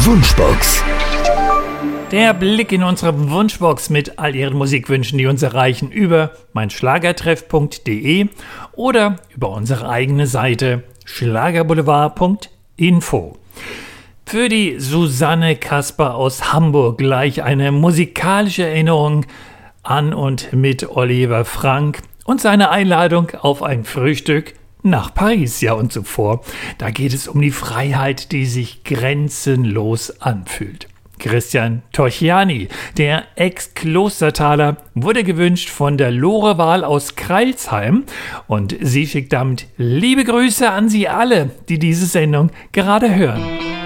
Wunschbox. Der Blick in unsere Wunschbox mit all Ihren Musikwünschen, die uns erreichen über meinschlagertreff.de oder über unsere eigene Seite schlagerboulevard.info. Für die Susanne Kasper aus Hamburg gleich eine musikalische Erinnerung an und mit Oliver Frank und seine Einladung auf ein Frühstück nach Paris. Ja, und zuvor, da geht es um die Freiheit, die sich grenzenlos anfühlt. Christian Torchiani, der Ex-Klostertaler, wurde gewünscht von der Lore Wahl aus Crailsheim und sie schickt damit liebe Grüße an Sie alle, die diese Sendung gerade hören.